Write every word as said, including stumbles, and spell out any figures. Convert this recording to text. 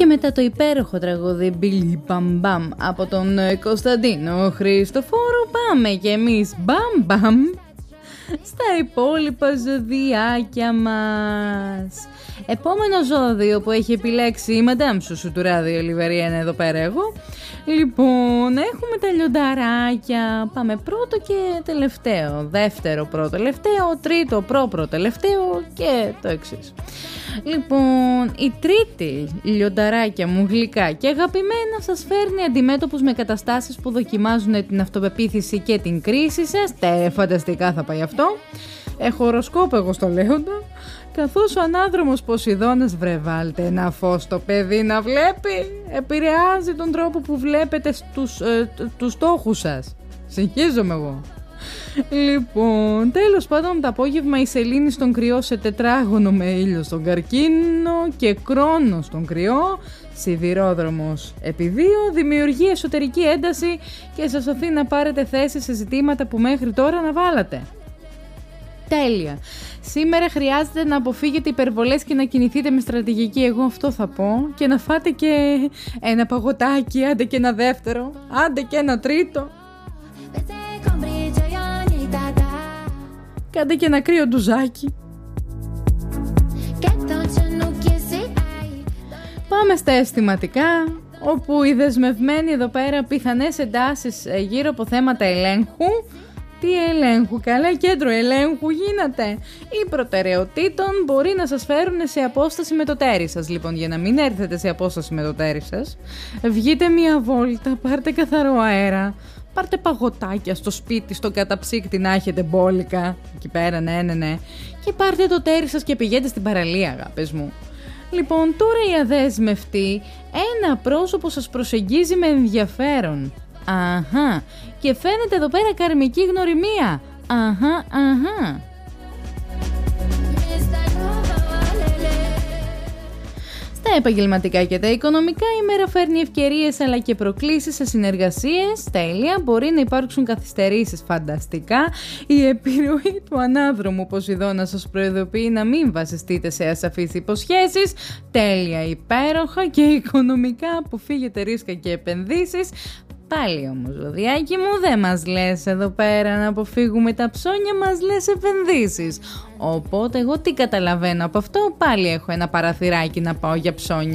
Και μετά το υπέροχο τραγούδι Μπιλι Μπαμ Μπαμ από τον Κωνσταντίνο Χριστοφόρου, πάμε κι εμείς μπαμ μπαμ στα υπόλοιπα ζωδιάκια μας. Επόμενο ζώδιο που έχει επιλέξει η Μαντάμ Σουσου του Ράδιο Λιβερία είναι εδώ πέρα εγώ. Λοιπόν, έχουμε τα λιονταράκια. Πάμε πρώτο και τελευταίο. Δεύτερο πρώτο τελευταίο. Τρίτο προ πρώτο τελευταίο και το εξής. Λοιπόν, η τρίτη λιονταράκια μου γλυκά και αγαπημένα σας φέρνει αντιμέτωπους με καταστάσεις που δοκιμάζουν την αυτοπεποίθηση και την κρίση σας. Τε, φανταστικά θα πάει αυτό. Έχω οροσκόπο εγώ στο Λέοντα. Καθώς ο ανάδρομος Ποσειδώνας, βρε βάλτε ένα φως στο παιδί να βλέπει, επηρεάζει τον τρόπο που βλέπετε στους, ε, τους στόχους σας. Συγχύζομαι εγώ. Λοιπόν, τέλος πάντων το απόγευμα η Σελήνη στον Κρυό σε τετράγωνο με ήλιο στον Καρκίνο και Κρόνο στον Κρυό, σιδηρόδρομος επί δύο, δημιουργεί εσωτερική ένταση και σας οθεί να πάρετε θέση σε ζητήματα που μέχρι τώρα αναβάλατε. Τέλεια. Σήμερα χρειάζεται να αποφύγετε υπερβολές και να κινηθείτε με στρατηγική, εγώ αυτό θα πω, και να φάτε και ένα παγωτάκι, άντε και ένα δεύτερο, άντε και ένα τρίτο. Κάντε και ένα κρύο ντουζάκι. Πάμε στα αισθηματικά, όπου οι δεσμευμένοι εδώ πέρα πιθανές εντάσεις γύρω από θέματα ελέγχου. Τι ελέγχου, καλά, κέντρο ελέγχου γίνεται. Οι προτεραιοτήτων μπορεί να σας φέρουν σε απόσταση με το τέρι σας. Λοιπόν, για να μην έρθετε σε απόσταση με το τέρι σας, βγείτε μια βόλτα, πάρτε καθαρό αέρα, πάρτε παγωτάκια στο σπίτι, στο καταψύκτη να έχετε μπόλικα. Εκεί πέρα, ναι, ναι, ναι. Και πάρτε το τέρι σας και πηγαίνετε στην παραλία, αγάπες μου. Λοιπόν, τώρα οι αδέσμευτοι, ένα πρόσωπο σας προσεγγίζει με ενδιαφέρον. Αχα, και φαίνεται εδώ πέρα καρμική γνωριμία. Αχα, αχα. Στα επαγγελματικά και τα οικονομικά η μέρα φέρνει ευκαιρίες αλλά και προκλήσεις σε συνεργασίες. Τέλεια, μπορεί να υπάρξουν καθυστερήσεις, φανταστικά. Η επιρροή του ανάδρομου Ποσειδώνα σας προειδοποιεί να μην βασιστείτε σε ασαφείς υποσχέσεις. Τέλεια, υπέροχα. Και οικονομικά αποφύγετε ρίσκα και επενδύσεις. Πάλι όμως, ζωδιάκι μου, δεν μας λες εδώ πέρα να αποφύγουμε τα ψώνια, μας λες επενδύσεις. Οπότε εγώ τι καταλαβαίνω από αυτό, πάλι έχω ένα παραθυράκι να πάω για ψώνια.